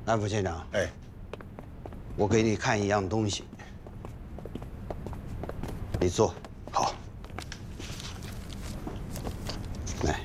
安副县长， 哎， 我给你看一样东西，你坐。 好。 来，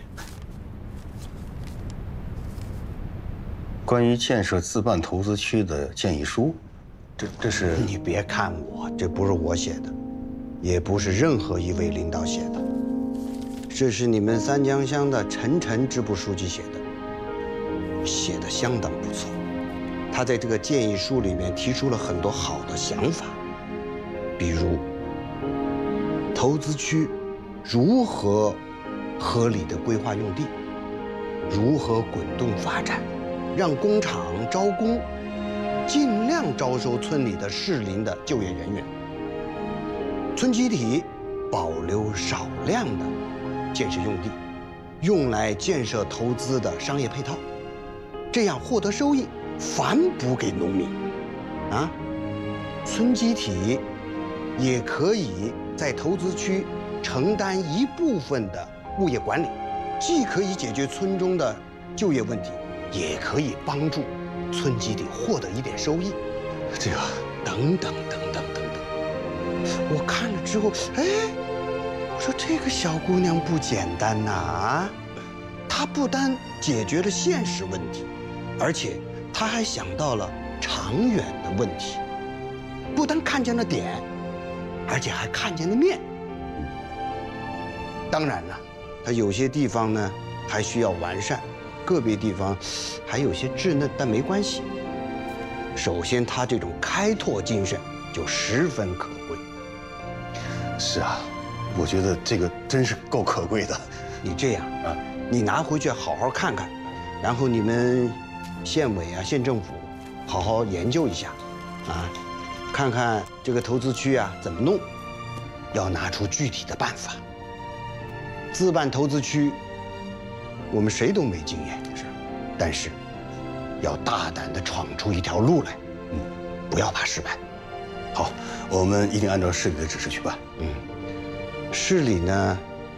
关于建设自办投资区的建议书，这是你别看我，这不是我写的，也不是任何一位领导写的，这是你们三江乡的陈支部书记写的，写的相当不错。他在这个建议书里面提出了很多好的想法，比如投资区如何合理的规划用地，如何滚动发展，让工厂招工尽量招收村里的适龄的就业人员，村集体保留少量的建设用地，用来建设投资的商业配套，这样获得收益反哺给农民。啊，村集体也可以在投资区承担一部分的物业管理，既可以解决村中的就业问题，也可以帮助村集体获得一点收益。 这个等等，我看了之后，哎，我说这个小姑娘不简单呐啊！她不单解决了现实问题，而且她还想到了长远的问题，不单看见了点，而且还看见了面。当然了，她有些地方呢还需要完善，个别地方还有些稚嫩，但没关系。首先，她这种开拓精神就十分可贵。 是啊，我觉得这个真是够可贵的。 你这样啊，你拿回去好好看看，然后你们县委啊、县政府好好研究一下，啊，看看这个投资区啊怎么弄，要拿出具体的办法。自办投资区，我们谁都没经验，是，但是要大胆地闯出一条路来，不要怕失败。 好，我们一定按照市里的指示去办。 市里呢，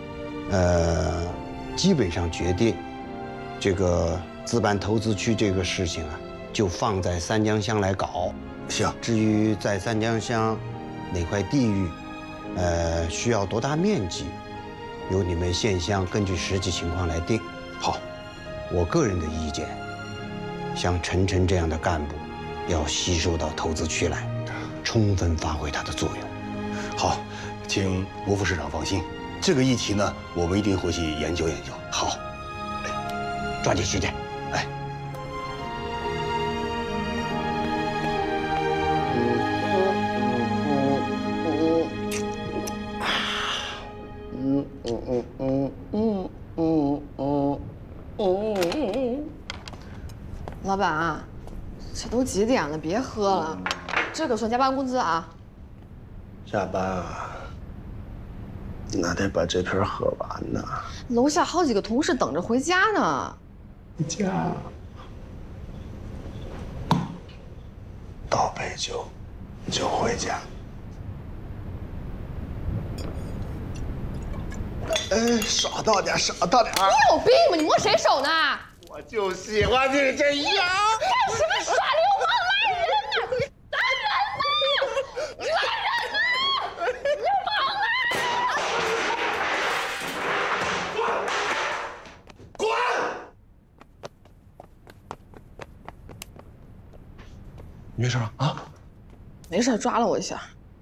基本上决定，这个自办投资区这个事情啊，就放在三江乡来搞。 行。 至于在三江乡哪块地域，需要多大面积，由你们县乡根据实际情况来定。 好， 我个人的意见，像陈这样的干部，要吸收到投资区来，充分发挥它的作用。 好，请吴副市长放心，这个议题呢，我们一定会去研究研究。 好，抓紧时间。 哎。 老板，这都几点了，别喝了，这可算加班工资啊。 下班啊，那得把这瓶喝完呢。 楼下好几个同事等着回家呢。 回家，倒杯酒就回家。少倒点，少倒点。 你有病吧？你摸谁手呢？ 我就喜欢你这样。 干什么耍流氓来人呢？来人呐！来人呐！流氓啊！ 滚！ 你没事吧？啊？ 没事，抓了我一下。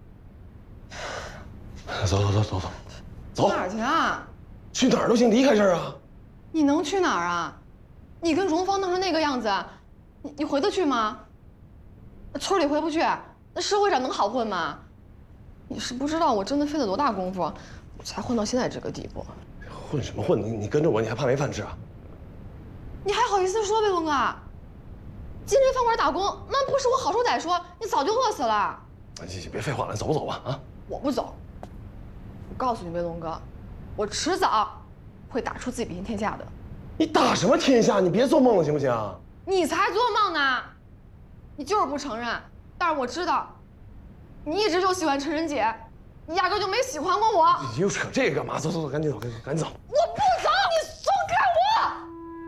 走。 哪儿去啊？ 去哪儿都行，离开这儿啊！ 你能去哪儿啊？你跟荣芳弄成那个样子，你回得去吗？村里回不去，那社会上能好混吗？你是不知道我真的费了多大功夫，才混到现在这个地步。 混什么混？你跟着我，你还怕没饭吃啊？ 你还好意思说呗，龙哥？进这饭馆打工，那不是我好说歹说，你早就饿死了。 别废话了，走吧啊！ 我不走。我告诉你，卫龙哥，我迟早会打出自己比肩天下的。 你打什么天下？你别做梦了，行不行？ 你才做梦呢！你就是不承认。但是我知道，你一直就喜欢陈姐，你压根就没喜欢过我。 你又扯这个干嘛？走，赶紧走，赶紧走！ 我不